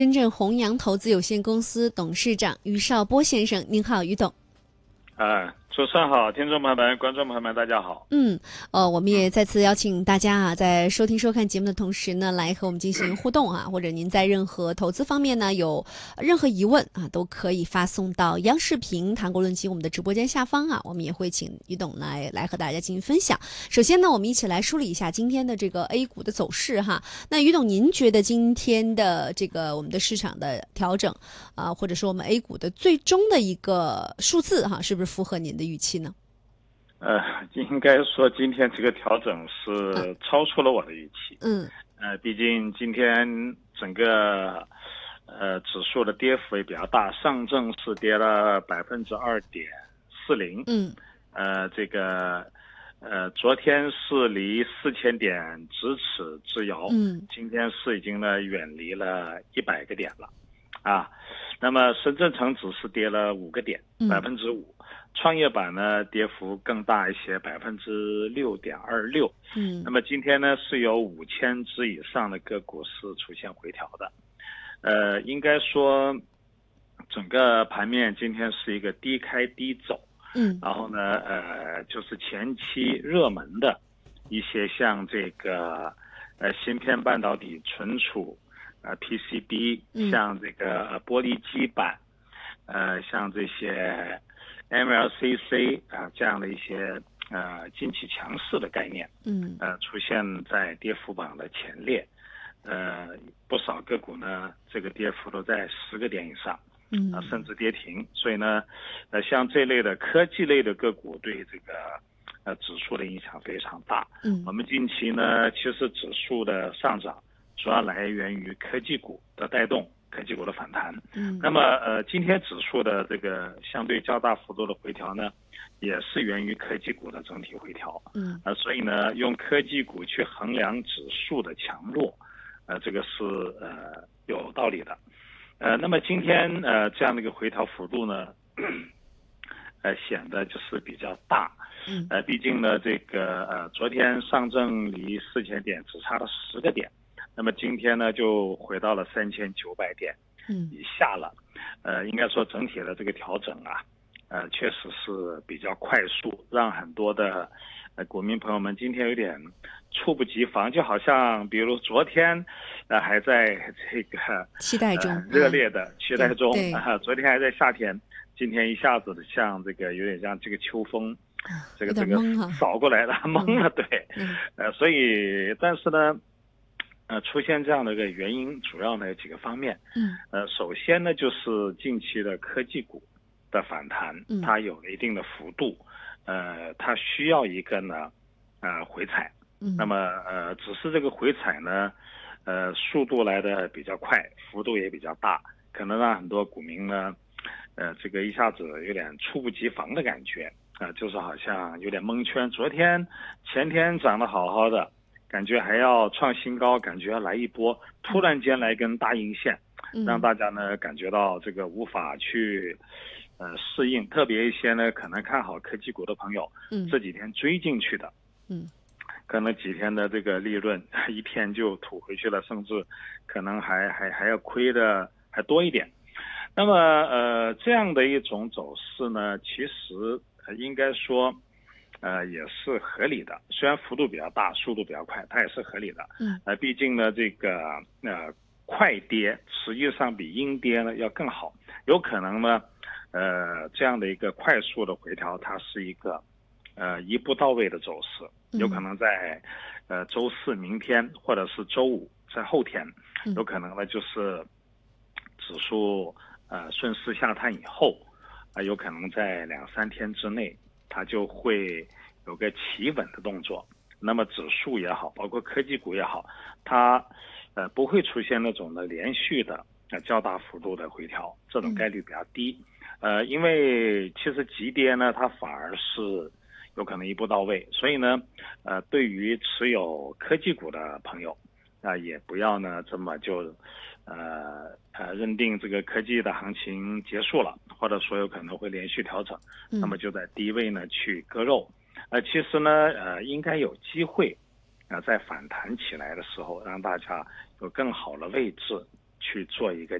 深圳弘扬投资有限公司董事长于绍波先生，您好，于董。 主持人好，听众朋友们、观众朋友们，大家好。 我们也再次邀请大家在收听收看节目的同时呢，来和我们进行互动或者您在任何投资方面呢有任何疑问都可以发送到央视频谈国论及我们的直播间下方我们也会请于董来和大家进行分享。首先呢，我们一起来梳理一下今天的这个 A 股的走势那于董，您觉得今天的这个我们的市场的调整或者说我们 A 股的最终的一个数字是不是符合您的预期呢？ 应该说今天这个调整是超出了我的预期。毕竟今天整个指数的跌幅也比较大，上证是跌了2.40%。昨天是离4000点咫尺之遥。今天是已经远离了100个点了那么深圳成指是跌了5个点，5%。创业板呢跌幅更大一些，6.26%。那么今天呢是有5000只以上的个股是出现回调的。应该说整个盘面今天是一个低开低走。然后呢就是前期热门的一些像这个芯片半导体存储PCB，像这个玻璃基板，像这些 MLCC 这样的一些近期强势的概念，出现在跌幅榜的前列。不少个股呢，这个跌幅都在10个点以上，甚至跌停。所以呢，像这类的科技类的个股对这个指数的影响非常大。我们近期呢，其实指数的上涨主要来源于科技股的带动，科技股的反弹。那么今天指数的这个相对较大幅度的回调呢，也是源于科技股的整体回调。所以呢，用科技股去衡量指数的强弱，这个是有道理的。那么今天这样的一个回调幅度呢，显得就是比较大。毕竟呢，这个昨天上证离4000点只差了10个点。那么今天呢，就回到了3900点以下了。应该说整体的这个调整确实是比较快速，让很多的股民朋友们今天有点猝不及防，就好像比如昨天还在这个期待中， 热烈的期待中昨天还在夏天，今天一下子的像这个有点像这个秋风，这个扫过来了，懵了，对。所以但是呢出现这样的一个原因，主要呢有几个方面。首先呢就是近期的科技股的反弹，它有了一定的幅度，它需要一个呢回踩。那么只是这个回踩呢速度来的比较快，幅度也比较大，可能让很多股民呢这个一下子有点猝不及防的感觉就是好像有点蒙圈。昨天前天涨得好好的，感觉还要创新高，感觉要来一波，突然间来根大阴线，让大家呢感觉到这个无法去适应。特别一些呢可能看好科技股的朋友，这几天追进去的，可能几天的这个利润一天就吐回去了，甚至可能还要亏的还多一点。那么这样的一种走势呢，其实应该说也是合理的，虽然幅度比较大，速度比较快，它也是合理的。毕竟呢这个快跌实际上比阴跌呢要更好，有可能呢这样的一个快速的回调，它是一个一步到位的走势，有可能在周四明天或者是周五在后天，有可能呢就是指数顺势下探以后有可能在2-3天之内它就会有个企稳的动作。那么指数也好，包括科技股也好，它不会出现那种的连续的较大幅度的回调，这种概率比较低。因为其实急跌呢它反而是有可能一步到位，所以呢对于持有科技股的朋友也不要呢这么就认定这个科技的行情结束了，或者说有可能会连续调整，那么就在低位呢去割肉。其实呢应该有机会在反弹起来的时候，让大家有更好的位置去做一个